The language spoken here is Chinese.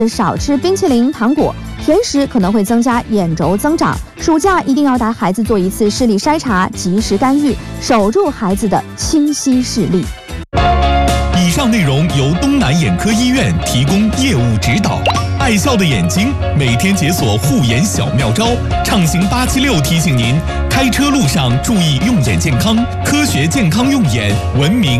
少吃冰淇淋、糖果，甜食可能会增加眼轴增长。暑假一定要带孩子做一次视力筛查，及时干预，守住孩子的清晰视力。 以上内容由东南眼科医院提供业务指导。爱笑的眼睛，每天解锁护眼小妙招。畅行876提醒您：开车路上注意用眼健康，科学健康用眼，文明